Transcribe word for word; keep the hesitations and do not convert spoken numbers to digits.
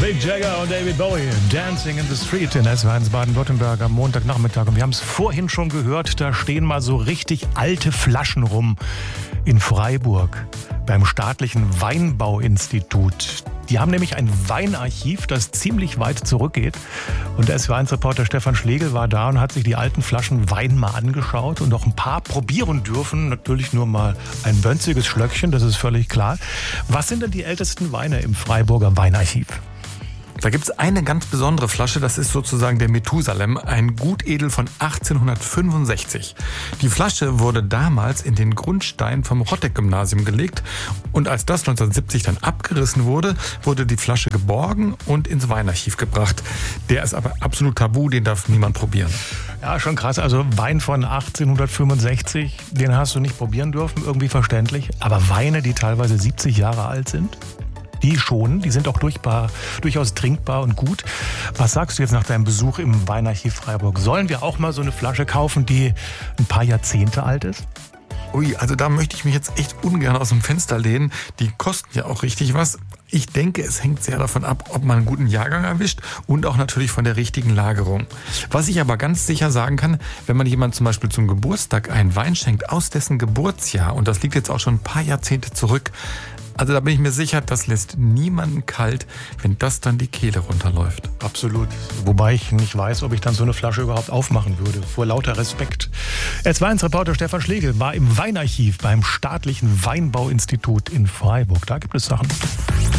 Mick Jagger und David Bowie, Dancing in the Street in S W R eins Baden-Württemberg am Montagnachmittag. Und wir haben es vorhin schon gehört, da stehen mal so richtig alte Flaschen rum in Freiburg beim staatlichen Weinbauinstitut. Die haben nämlich ein Weinarchiv, das ziemlich weit zurückgeht. Und der S W R eins-Reporter Stefan Schlegel war da und hat sich die alten Flaschen Wein mal angeschaut und auch ein paar probieren dürfen. Natürlich nur mal ein bönziges Schlöckchen, das ist völlig klar. Was sind denn die ältesten Weine im Freiburger Weinarchiv? Da gibt es eine ganz besondere Flasche, das ist sozusagen der Methusalem, ein Gutedel von achtzehnhundertfünfundsechzig. Die Flasche wurde damals in den Grundstein vom Rotteck-Gymnasium gelegt und als das neunzehnhundertsiebzig dann abgerissen wurde, wurde die Flasche geborgen und ins Weinarchiv gebracht. Der ist aber absolut tabu, den darf niemand probieren. Ja, schon krass. Also Wein von achtzehnhundertfünfundsechzig, den hast du nicht probieren dürfen, irgendwie verständlich. Aber Weine, die teilweise siebzig Jahre alt sind? Die schon, die sind auch durchbar, durchaus trinkbar und gut. Was sagst du jetzt nach deinem Besuch im Weinarchiv Freiburg? Sollen wir auch mal so eine Flasche kaufen, die ein paar Jahrzehnte alt ist? Ui, also da möchte ich mich jetzt echt ungern aus dem Fenster lehnen. Die kosten ja auch richtig was. Ich denke, es hängt sehr davon ab, ob man einen guten Jahrgang erwischt und auch natürlich von der richtigen Lagerung. Was ich aber ganz sicher sagen kann, wenn man jemand zum Beispiel zum Geburtstag einen Wein schenkt aus dessen Geburtsjahr, und das liegt jetzt auch schon ein paar Jahrzehnte zurück, also da bin ich mir sicher, das lässt niemanden kalt, wenn das dann die Kehle runterläuft. Absolut. Wobei ich nicht weiß, ob ich dann so eine Flasche überhaupt aufmachen würde. Vor lauter Respekt. S W R eins-Reporter Stefan Schlegel war im Weinarchiv beim staatlichen Weinbauinstitut in Freiburg. Da gibt es Sachen.